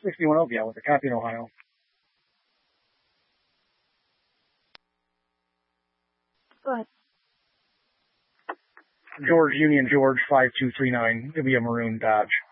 61 Oakdale with a copy in Ohio. Go ahead. George Union George 5239. It'll be a maroon Dodge.